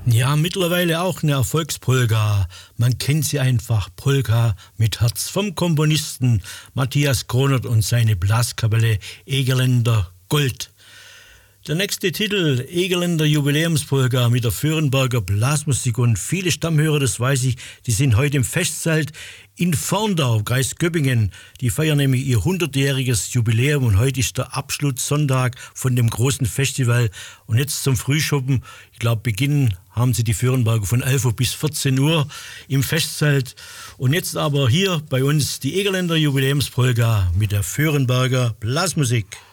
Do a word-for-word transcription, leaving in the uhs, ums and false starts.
Ja, mittlerweile auch eine Erfolgspolka. Man kennt sie einfach, Polka mit Herz vom Komponisten Matthias Kronert und seine Blaskapelle Egerländer Gold. Der nächste Titel, Egerländer Jubiläumspolka mit der Föhrenberger Blasmusik, und viele Stammhörer, das weiß ich, die sind heute im Festzelt in Vorndau, Kreis Göppingen. Die feiern nämlich ihr hundertjähriges Jubiläum und heute ist der Abschlusssonntag von dem großen Festival. Und jetzt zum Frühschoppen, ich glaube beginnen haben sie die Föhrenberger von elf Uhr bis vierzehn Uhr im Festzelt. Und jetzt aber hier bei uns die Egerländer Jubiläumspolka mit der Föhrenberger Blasmusik.